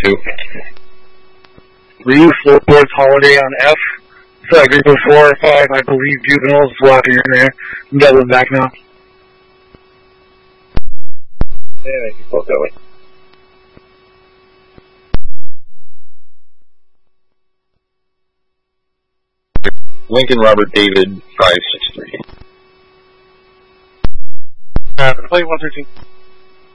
2. Ryu, Floorboards, Holiday on F. Group 4 or 5, I believe Juveniles, walking in there. I'm doubling back now. Yeah, I can both that way. Lincoln Robert David 563. Play 113.